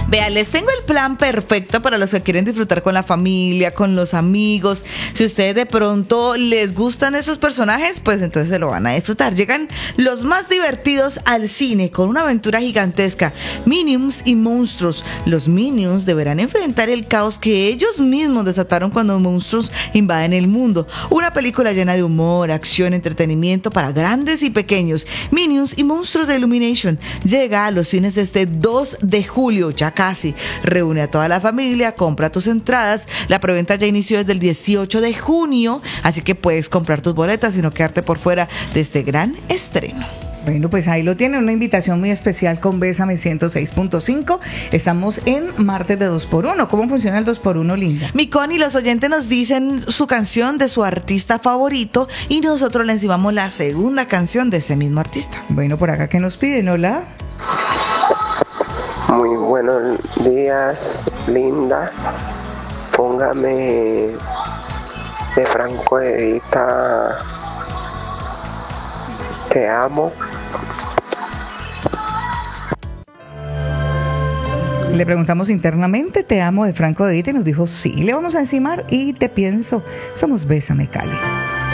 Vea, les tengo el plan perfecto para los que quieren disfrutar con la familia, con los amigos. Si ustedes de pronto les gustan esos personajes, pues entonces se lo van a disfrutar. Llegan los más divertidos al cine con una aventura gigantesca. Minions y monstruos. Los Minions deberán enfrentar el caos que ellos mismos desataron cuando monstruos invaden el mundo. Una película llena de humor, acción, entretenimiento para grandes y pequeños. Minions y monstruos de Illumination llega a los cines este 2 de julio, ya casi. Reúne a toda la familia, compra tus entradas. La preventa ya inició desde el 18 de junio, así que puedes comprar tus boletas y no quedarte por fuera de este gran estreno. Bueno, pues ahí lo tienen, una invitación muy especial con Bésame 106.5. Estamos en martes de 2x1. ¿Cómo funciona el 2x1, Linda? Mi Connie, los oyentes nos dicen su canción de su artista favorito y nosotros le encimamos la segunda canción de ese mismo artista. Bueno, por acá que nos piden, hola. Muy buenos días, Linda. Póngame de Franco De Vita Te Amo. Le preguntamos internamente, ¿te amo de Franco De Vita? Y nos dijo, sí, le vamos a encimar y te pienso. Somos Bésame, Cali.